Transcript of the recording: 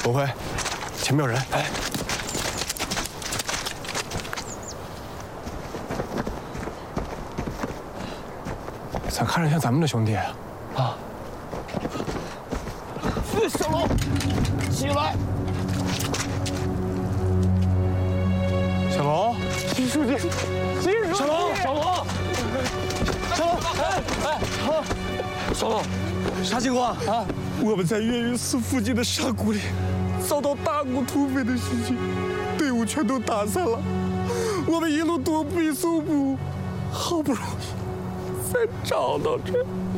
不会，前面有人。哎，咋看着像咱们的兄弟啊？啊！ 小龙，起来！ 小龙， 金书记， 小龙， 小龙， 小龙，啥情况啊？ 我们在岳云寺附近的山谷里遭到大股土匪的袭击，队伍全都打散了。我们一路躲避搜捕，好不容易才找到这。